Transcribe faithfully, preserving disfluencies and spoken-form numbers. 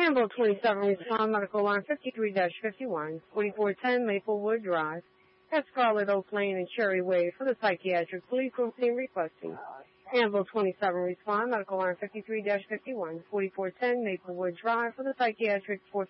Ambo twenty-seven, respond medical line fifty-three dash fifty-one, forty-four ten Maplewood Drive, at Scarlet Oak Lane and Cherry Way for the psychiatric police team requesting. Ambo twenty-seven, respond medical line fifty-three dash fifty-one, forty-four ten Maplewood Drive for the psychiatric four